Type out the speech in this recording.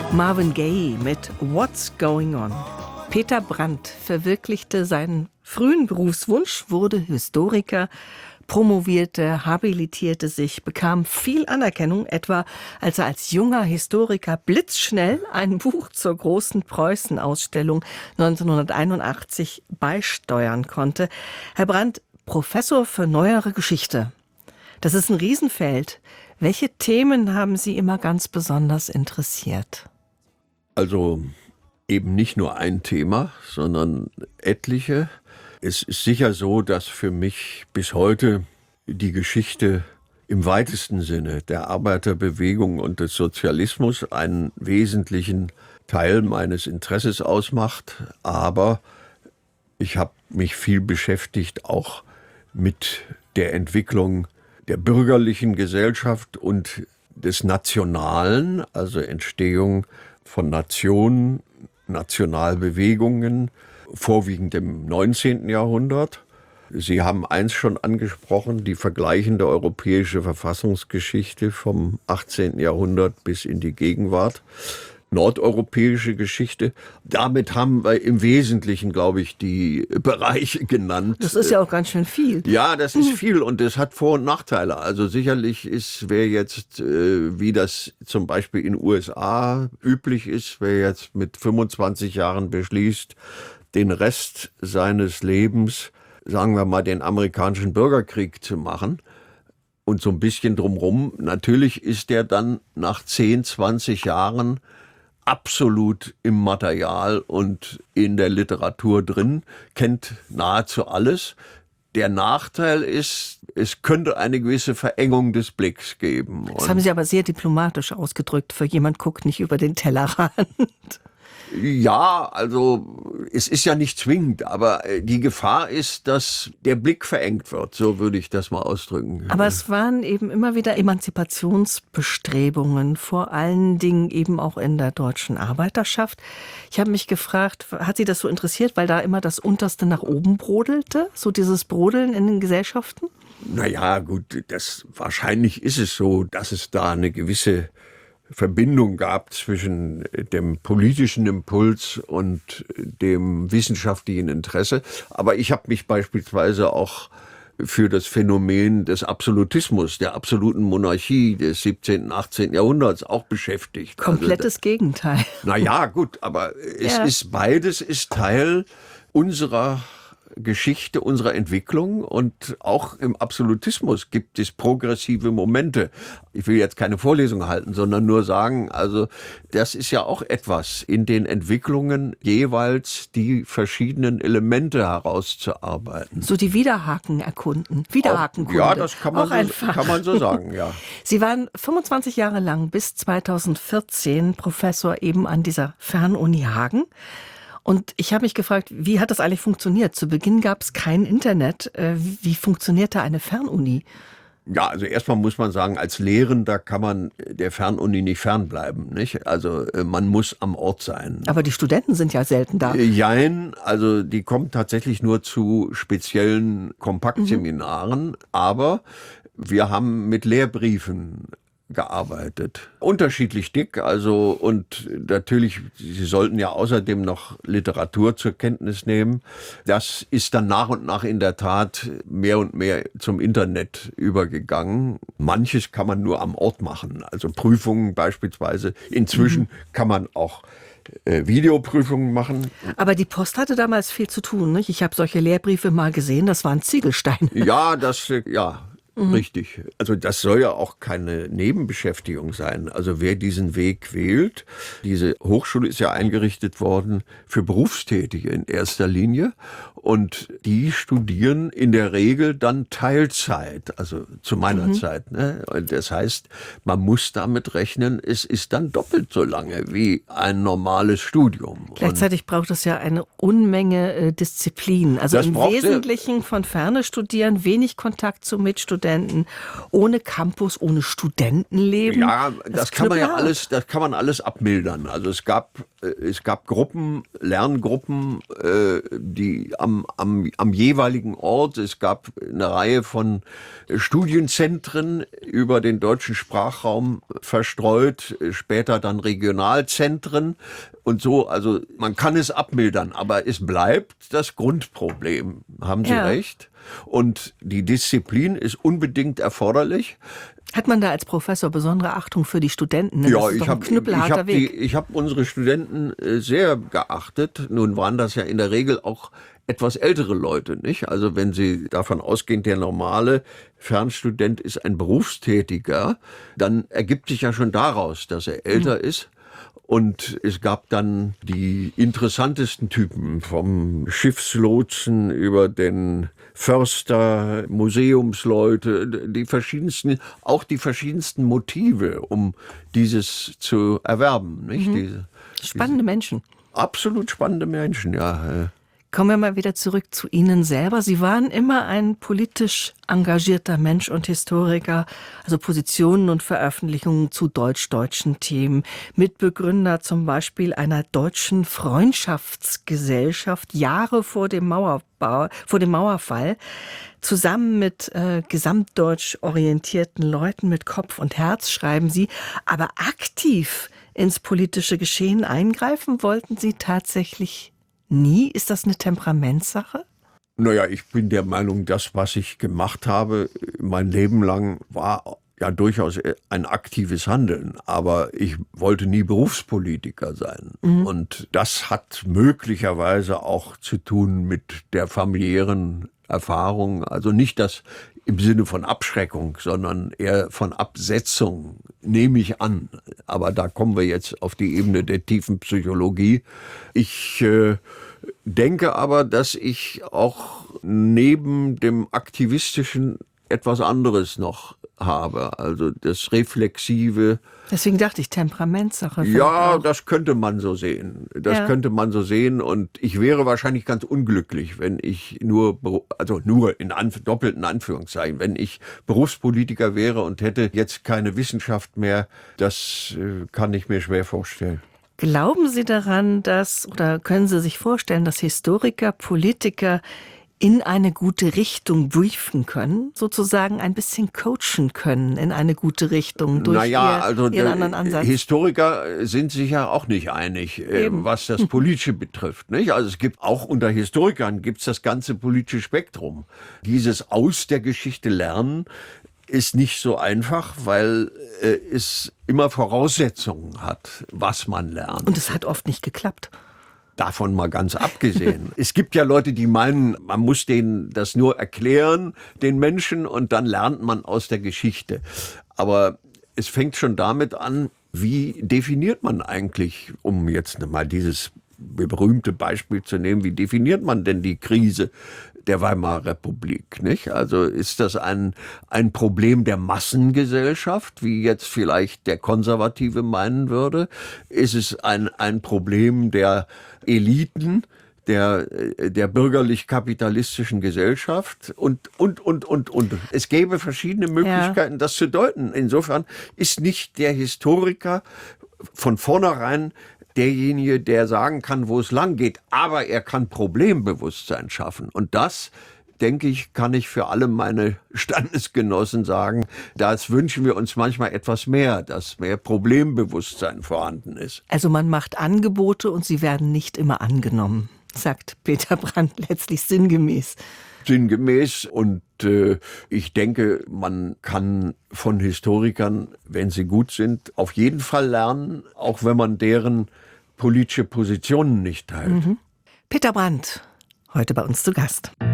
Marvin Gaye mit What's Going On. Peter Brandt verwirklichte seinen frühen Berufswunsch, wurde Historiker, promovierte, habilitierte sich, bekam viel Anerkennung, etwa als er als junger Historiker blitzschnell ein Buch zur großen Preußen-Ausstellung 1981 beisteuern konnte. Herr Brandt, Professor für Neuere Geschichte. Das ist ein Riesenfeld. Welche Themen haben Sie immer ganz besonders interessiert? Also eben nicht nur ein Thema, sondern etliche. Es ist sicher so, dass für mich bis heute die Geschichte im weitesten Sinne der Arbeiterbewegung und des Sozialismus einen wesentlichen Teil meines Interesses ausmacht. Aber ich habe mich viel beschäftigt auch mit der Entwicklung der bürgerlichen Gesellschaft und des Nationalen, also Entstehung von Nationen, Nationalbewegungen, vorwiegend im 19. Jahrhundert. Sie haben eins schon angesprochen, die vergleichende europäische Verfassungsgeschichte vom 18. Jahrhundert bis in die Gegenwart. Nordeuropäische Geschichte. Damit haben wir im Wesentlichen, glaube ich, die Bereiche genannt. Das ist ja auch ganz schön viel. Ja, das ist viel und das hat Vor- und Nachteile. Also sicherlich wer jetzt, wie das zum Beispiel in USA üblich ist, wer jetzt mit 25 Jahren beschließt, den Rest seines Lebens, sagen wir mal, den amerikanischen Bürgerkrieg zu machen und so ein bisschen drumherum, natürlich ist der dann nach 10, 20 Jahren absolut im Material und in der Literatur drin, kennt nahezu alles. Der Nachteil ist, es könnte eine gewisse Verengung des Blicks geben. Das haben Sie aber sehr diplomatisch ausgedrückt. Für jemand guckt nicht über den Tellerrand. Ja, also es ist ja nicht zwingend, aber die Gefahr ist, dass der Blick verengt wird, so würde ich das mal ausdrücken. Aber es waren eben immer wieder Emanzipationsbestrebungen, vor allen Dingen eben auch in der deutschen Arbeiterschaft. Ich habe mich gefragt, hat Sie das so interessiert, weil da immer das Unterste nach oben brodelte, so dieses Brodeln in den Gesellschaften? Naja, gut, wahrscheinlich ist es so, dass es da eine gewisse Verbindung gab zwischen dem politischen Impuls und dem wissenschaftlichen Interesse. Aber ich habe mich beispielsweise auch für das Phänomen des Absolutismus, der absoluten Monarchie des 17., 18. Jahrhunderts auch beschäftigt. Komplettes Gegenteil. Naja, gut, aber beides ist Teil unserer Geschichte, unserer Entwicklung und auch im Absolutismus gibt es progressive Momente. Ich will jetzt keine Vorlesung halten, sondern nur sagen, also das ist ja auch etwas in den Entwicklungen jeweils die verschiedenen Elemente herauszuarbeiten. So die Widerhaken erkunden, Widerhakenkunde. Ja, das kann man so sagen, ja. Sie waren 25 Jahre lang bis 2014 Professor eben an dieser Fernuni Hagen. Und ich habe mich gefragt, wie hat das eigentlich funktioniert? Zu Beginn gab es kein Internet. Wie funktionierte eine Fernuni? Ja, also erstmal muss man sagen, als Lehrender kann man der Fernuni nicht fernbleiben, nicht? Also man muss am Ort sein. Aber die Studenten sind ja selten da. Jein, also die kommen tatsächlich nur zu speziellen Kompaktseminaren, aber wir haben mit Lehrbriefen gearbeitet. Unterschiedlich dick, also und natürlich, Sie sollten ja außerdem noch Literatur zur Kenntnis nehmen. Das ist dann nach und nach in der Tat mehr und mehr zum Internet übergegangen. Manches kann man nur am Ort machen, also Prüfungen beispielsweise. Inzwischen kann man auch Videoprüfungen machen. Aber die Post hatte damals viel zu tun, nicht? Ich habe solche Lehrbriefe mal gesehen, das waren Ziegelsteine. Ja, richtig. Also das soll ja auch keine Nebenbeschäftigung sein. Also wer diesen Weg wählt, diese Hochschule ist ja eingerichtet worden für Berufstätige in erster Linie und die studieren in der Regel dann Teilzeit, also zu meiner Zeit. Ne? Und das heißt, man muss damit rechnen, es ist dann doppelt so lange wie ein normales Studium. Gleichzeitig braucht es ja eine Unmenge Disziplin. Also im Wesentlichen von Ferne studieren, wenig Kontakt zu Mitstudenten. Studenten, ohne Campus, ohne Studentenleben. Ja, das kann man alles abmildern. Also es gab Gruppen, Lerngruppen, die am jeweiligen Ort, es gab eine Reihe von Studienzentren über den deutschen Sprachraum verstreut, später dann Regionalzentren und so. Also man kann es abmildern, aber es bleibt das Grundproblem. Haben Sie recht? Und die Disziplin ist unbedingt erforderlich. Hat man da als Professor besondere Achtung für die Studenten? Ja, das ist doch ein knüppelharter Weg. Ich habe unsere Studenten sehr geachtet. Nun waren das ja in der Regel auch etwas ältere Leute, nicht? Also wenn Sie davon ausgehen, der normale Fernstudent ist ein Berufstätiger, dann ergibt sich ja schon daraus, dass er älter ist. Und es gab dann die interessantesten Typen, vom Schiffslotsen über den Förster, Museumsleute, die verschiedensten Motive, um dieses zu erwerben. Nicht? Spannende Menschen. Absolut spannende Menschen, ja. Kommen wir mal wieder zurück zu Ihnen selber. Sie waren immer ein politisch engagierter Mensch und Historiker, also Positionen und Veröffentlichungen zu deutsch-deutschen Themen. Mitbegründer zum Beispiel einer deutschen Freundschaftsgesellschaft Jahre vor dem Mauerfall, zusammen mit gesamtdeutsch orientierten Leuten mit Kopf und Herz, schreiben Sie, aber aktiv ins politische Geschehen eingreifen wollten Sie tatsächlich nie? Ist das eine Temperamentssache? Naja, ich bin der Meinung, das, was ich gemacht habe, mein Leben lang, war ja durchaus ein aktives Handeln. Aber ich wollte nie Berufspolitiker sein. Und das hat möglicherweise auch zu tun mit der familiären Erfahrung. Also nicht das im Sinne von Abschreckung, sondern eher von Absetzung, nehme ich an. Aber da kommen wir jetzt auf die Ebene der tiefen Psychologie. Ich denke aber, dass ich auch neben dem Aktivistischen etwas anderes noch habe, also das Reflexive. Deswegen dachte ich, Temperamentssache. Ja, das könnte man so sehen. Könnte man so sehen, und ich wäre wahrscheinlich ganz unglücklich, wenn ich nur in doppelten Anführungszeichen, wenn ich Berufspolitiker wäre und hätte jetzt keine Wissenschaft mehr. Das kann ich mir schwer vorstellen. Glauben Sie daran, oder können Sie sich vorstellen, dass Historiker, Politiker in eine gute Richtung briefen können, sozusagen ein bisschen coachen können in eine gute Richtung durch ihren anderen Ansatz? Historiker sind sich ja auch nicht einig, was das Politische betrifft. Nicht? Also es gibt auch unter Historikern gibt's das ganze politische Spektrum. Dieses aus der Geschichte lernen ist nicht so einfach, weil es immer Voraussetzungen hat, was man lernt. Und es hat oft nicht geklappt. Davon mal ganz abgesehen. Es gibt ja Leute, die meinen, man muss denen das nur erklären, den Menschen, und dann lernt man aus der Geschichte. Aber es fängt schon damit an, wie definiert man eigentlich, um jetzt mal dieses berühmte Beispiel zu nehmen, wie definiert man denn die Krise der Weimarer Republik, nicht? Also ist das ein Problem der Massengesellschaft, wie jetzt vielleicht der Konservative meinen würde? Ist es ein Problem der Eliten, der bürgerlich-kapitalistischen Gesellschaft und. Es gäbe verschiedene Möglichkeiten, das zu deuten. Insofern ist nicht der Historiker von vornherein derjenige, der sagen kann, wo es lang geht, aber er kann Problembewusstsein schaffen. Und das, denke ich, kann ich für alle meine Standesgenossen sagen, das wünschen wir uns manchmal etwas mehr, dass mehr Problembewusstsein vorhanden ist. Also man macht Angebote und sie werden nicht immer angenommen, sagt Peter Brandt letztlich sinngemäß. Und ich denke, man kann von Historikern, wenn sie gut sind, auf jeden Fall lernen, auch wenn man deren politische Positionen nicht teilt. Peter Brandt, heute bei uns zu Gast.